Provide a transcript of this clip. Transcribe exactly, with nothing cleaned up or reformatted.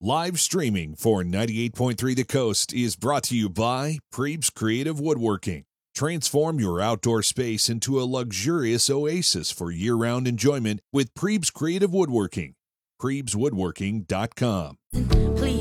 Live streaming for ninety-eight point three The Coast is brought to you by Prebes Creative Woodworking. Transform your outdoor space into a luxurious oasis for year-round enjoyment with Prebes Creative Woodworking. Prebes Woodworking dot com. Please.